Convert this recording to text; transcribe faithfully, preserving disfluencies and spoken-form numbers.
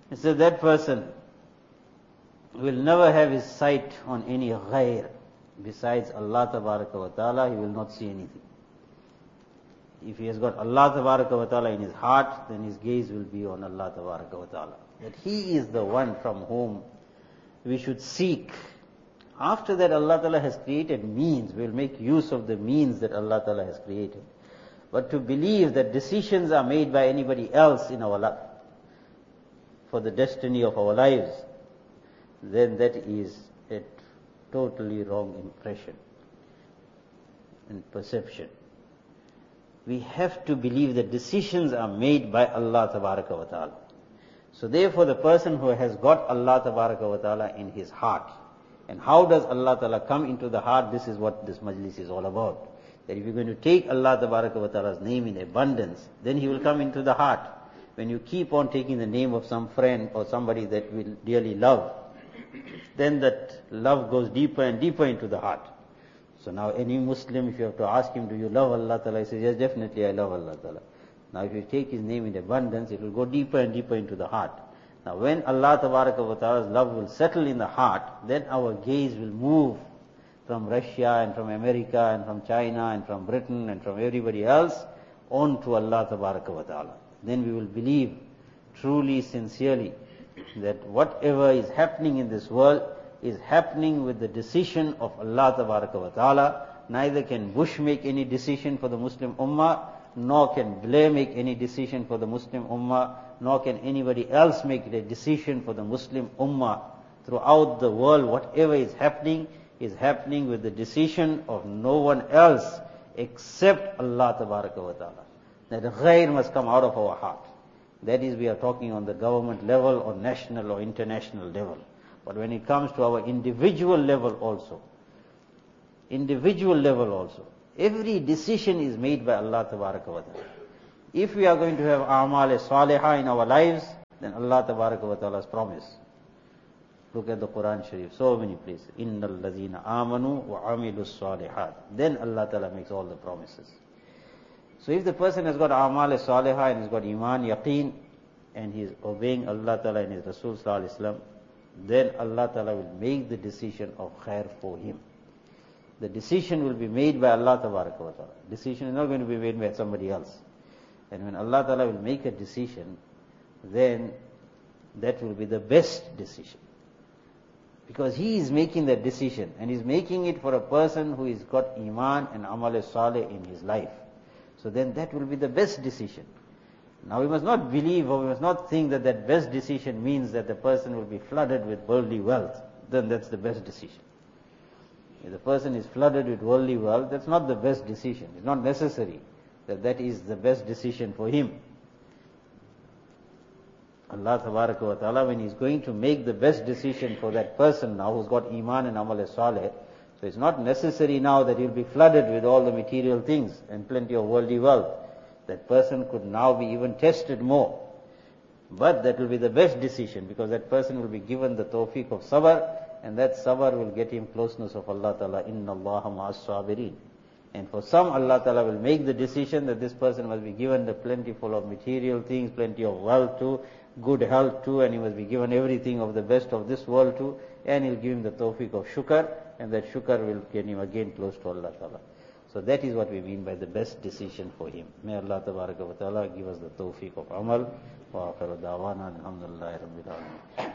So that person will never have his sight on any ghair besides Allah Tabaraka wa Ta'ala. He will not see anything. If he has got Allah Tabaraka wa Ta'ala in his heart, then his gaze will be on Allah Tabaraka wa Ta'ala. That He is the one from whom we should seek. After that, Allah Ta'ala has created means. We will make use of the means that Allah Ta'ala has created. But to believe that decisions are made by anybody else in our life, for the destiny of our lives, then that is a totally wrong impression and perception. We have to believe that decisions are made by Allah Tabaraka wa Ta'ala. So therefore the person who has got Allah Tabaraka wa Ta'ala in his heart, and how does Allah Ta'ala come into the heart? This is what this majlis is all about. That if you're going to take Allah Tabaraka wa Ta'ala's name in abundance, then He will come into the heart. When you keep on taking the name of some friend or somebody that we dearly love, then that love goes deeper and deeper into the heart. So now any Muslim, if you have to ask him, do you love Allah Ta'ala? He says, yes, definitely I love Allah Ta'ala. Now if you take His name in abundance, it will go deeper and deeper into the heart. Now when Allah Tabaraka wa Ta'ala's love will settle in the heart, then our gaze will move from Russia and from America and from China and from Britain and from everybody else on to Allah Tabaraka wa Ta'ala. Then we will believe truly, sincerely, that whatever is happening in this world is happening with the decision of Allah Tabaraka wa Ta'ala. Neither can Bush make any decision for the Muslim Ummah, nor can Blair make any decision for the Muslim Ummah, nor can anybody else make a decision for the Muslim Ummah. Throughout the world, whatever is happening is happening with the decision of no one else except Allah Tabaraka wa Ta'ala. That ghair must come out of our heart. That is, we are talking on the government level or national or international level. But when it comes to our individual level also, individual level also, every decision is made by Allah Tabaraka wa Ta'ala. If we are going to have a'mal salihah in our lives, then Allah Tabaraka wa Ta'ala's promise. Look at the Quran Sharif, so many places. Innal ladhina amanu wa amilus salihat. Then Allah Ta'ala makes all the promises. So if the person has got a'mal salihah and has got iman, yaqeen, and he is obeying Allah Ta'ala and His Rasul Sallallahu Alaihi Wasallam, then Allah Ta'ala will make the decision of khair for him. The decision will be made by Allah Tabaraka wa Ta'ala. Decision is not going to be made by somebody else. And when Allah Ta'ala will make a decision, then that will be the best decision. Because He is making that decision, and He is making it for a person who has got iman and amal salih in his life. So then that will be the best decision. Now we must not believe or we must not think that that best decision means that the person will be flooded with worldly wealth. Then that's the best decision. If the person is flooded with worldly wealth, that's not the best decision. It's not necessary that that is the best decision for him. Allah Tabaraka wa Ta'ala, when He's going to make the best decision for that person now who's got iman and amal salih, so it's not necessary now that he'll be flooded with all the material things and plenty of worldly wealth. That person could now be even tested more. But that will be the best decision, because that person will be given the tawfiq of sabr, and that sabr will get him closeness of Allah Ta'ala. Inna Allaha ma'as sabirin. And for some, Allah Ta'ala will make the decision that this person must be given the plentiful of material things, plenty of wealth too, good health too, and he must be given everything of the best of this world too, and He'll give him the tawfiq of shukr, and that shukr will get him again close to Allah Ta'ala. So that is what we mean by the best decision for him. May Allah Tabaraka wa Ta'ala give us the tawfiq of amal. Wa akhiru da'wana alhamdulillahi rabbil alamin.